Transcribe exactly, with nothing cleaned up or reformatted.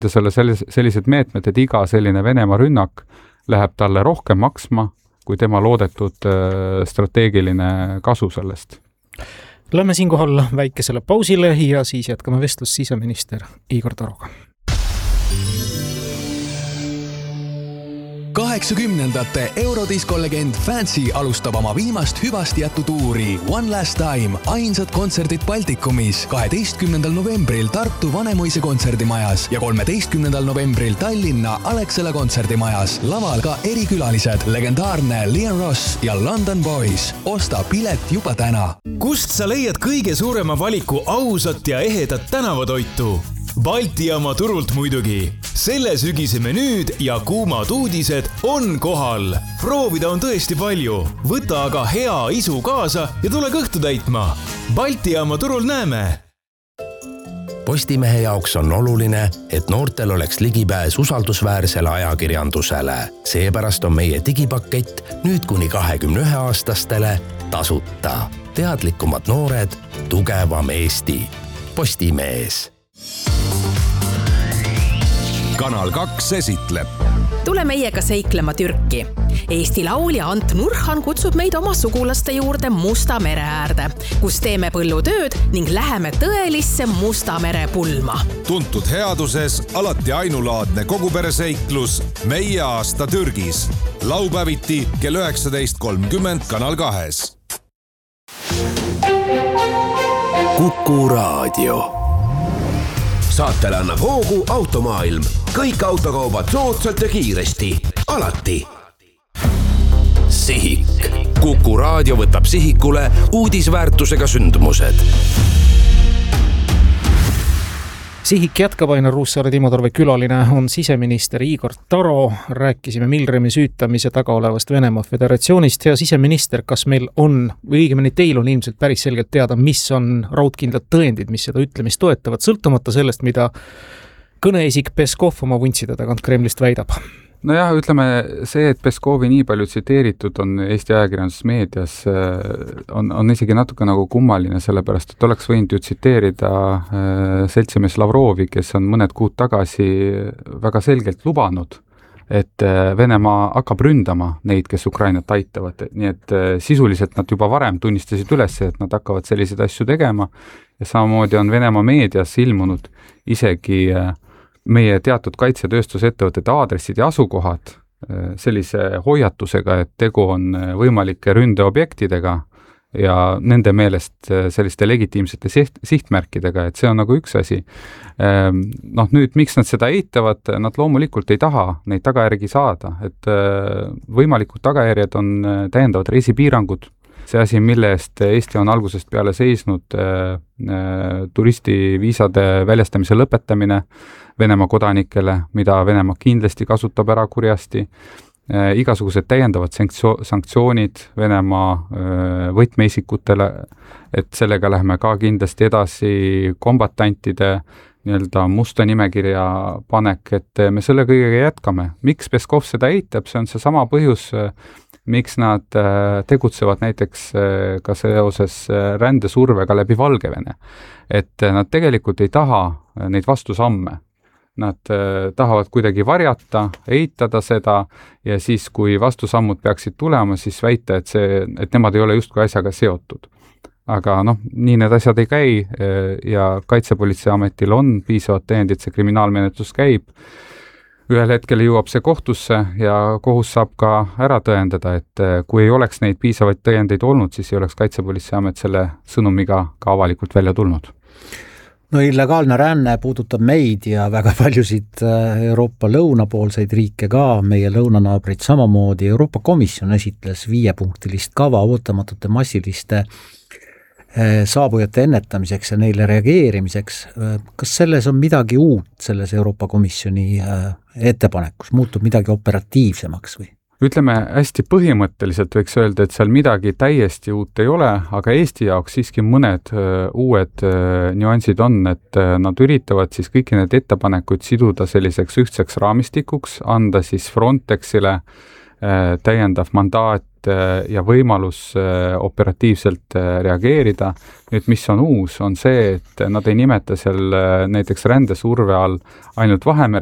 selle sellised meetmed, et iga selline Venemaa rünnak läheb talle rohkem maksma, kui tema loodetud strateegiline kasu sellest. Lähme siinkohal väikesele pausile ja siis jätkame vestlust siseminister Igor Taroga. kaheksakümnendate eurodiskolegend Fancy alustab oma viimast hüvast jättu tuuri One Last Time, ainsad kontserdid Baltikumis kaheteistkümnendal novembril Tartu Vanemuise kontserdimajas ja kolmeteistkümnendal novembril Tallinna Alexela kontserdimajas. Laval ka erikülalised, legendaarne Liam Ross ja London Boys. Osta pilet juba täna. Kust sa leiad kõige suurema valiku ausat ja ehedat tänavatoitu? Balti jaama turult muidugi. Selle sügise menüüd ja kuumad uudised on kohal. Proovida on tõesti palju. Võta aga hea isu kaasa ja tule kõhtu täitma. Balti jaama turul näeme. Postimehe jaoks on oluline, et noortel oleks ligipääs usaldusväärsele ajakirjandusele. Seepärast on meie digipakett nüüd kuni kahekümne ühe aastastele tasuta. Teadlikumad noored, tugevam Eesti. Postimees. Kanal kaks esitleb. Tule meiega seiklema Türki. Eesti laulja Ant Nurhan kutsub meid oma sugulaste juurde Musta mere äärde, kus teeme põllutööd ning läheme tõelisse Musta mere pulma. Tuntud headuses alati ainulaadne kogupereseiklus Meie aasta Türgis. Laupäeviti kell üheksateist kolmkümmend Kanal kahes. Kuku raadio. Saatele annab hoogu Automaailm. Kõik autokaubad soodsalt ja kiiresti. Alati. Sihik. Kuku raadio võtab sihikule uudisväärtusega sündmused. Sihik jätkab, Ainar Ruussaare, Timo Tarve külaline on siseminister Igor Taro. Rääkisime Milremi süütamise taga olevast Venemaa Föderatsioonist. Ja siseminister, kas meil on, või õigemini teil on ilmselt päris selgelt teada, mis on raudkindlad tõendid, mis seda ütlemist toetavad, sõltumata sellest, mida kõneisik Peskov oma vuntside tagant Kremlist väidab? No jah, ütleme see, et Peskovi nii palju tsiteeritud on Eesti ajakirjanduses meedias, on, on isegi natuke nagu kummaline, sellepärast, et oleks võinud ju tsiteerida seltsimees Lavrovi, kes on mõned kuud tagasi väga selgelt lubanud, et Venemaa hakkab ründama neid, kes Ukrainat aitavad. Nii et sisuliselt nad juba varem tunnistasid üles, et nad hakkavad selliseid asju tegema ja samamoodi on Venemaa meedias ilmunud isegi meie teatud kaitsetööstusettevõtete aadressid ja asukohad sellise hoiatusega, et tegu on võimalike ründeobjektidega ja nende meelest selliste legitiimsete siht, sihtmärkidega, et see on nagu üks asi. Noh, nüüd, miks nad seda eitavad, nad loomulikult ei taha neid tagajärgi saada, et võimalikud tagajärjed on täiendavad reisipiirangud, see asi, mille eest Eesti on algusest peale seisnud, turistiviisade väljastamise lõpetamine Venemaa kodanikele, mida Venemaa kindlasti kasutab ära kurjasti, igasugused täiendavad sanktsioonid Venemaa võtmeisikutele, et sellega lähme ka kindlasti edasi kombatantide nii-öelda musta nimekirja panek, et me selle kõigega jätkame. Miks Peskov seda eitab, see on see sama põhjus, miks nad tegutsevad näiteks ka seoses rändesurvega läbi Valgevene. Et nad tegelikult ei taha neid vastusamme. Nad tahavad kuidagi varjata, eitada seda ja siis, kui vastusammud peaksid tulema, siis väita, et, see, et nemad ei ole justkui asjaga seotud. Aga noh, nii need asjad ei käi ja Kaitsepolitseiametil on piisavad tõendid, see kriminaalmenetlus käib. Ühel hetkel jõuab see kohtusse ja kohus saab ka ära tõendada, et kui ei oleks neid piisavaid tõendeid olnud, siis ei oleks Kaitsepolitseiamet selle sõnumiga ka avalikult välja tulnud. No illegaalne ränne puudutab meid ja väga paljusid Euroopa lõunapoolseid riike ka, meie lõunanaabrid samamoodi. Euroopa Komisjon esitles viiepunktilist kava ootamatute massiliste saabujate ennetamiseks ja neile reageerimiseks. Kas selles on midagi uut selles Euroopa Komisjoni ettepanekus? Muutub midagi operatiivsemaks või? Ütleme, hästi põhimõtteliselt võiks öelda, et seal midagi täiesti uut ei ole, aga Eesti jaoks siiski mõned uued nüansid on, et nad üritavad siis kõiki need ettepanekuid siduda selliseks ühtseks raamistikuks, anda siis Frontexile täiendav mandaat ja võimalus operatiivselt reageerida. Nüüd, mis on uus, on see, et nad ei nimeta seal näiteks rändesurve all ainult Vahemere